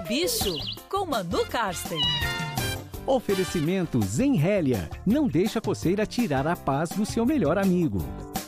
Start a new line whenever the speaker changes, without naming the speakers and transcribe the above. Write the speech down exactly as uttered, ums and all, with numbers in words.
bicho, com Manu Karsten.
Oferecimento Zenrélia. Não deixa a coceira tirar a paz do seu melhor amigo.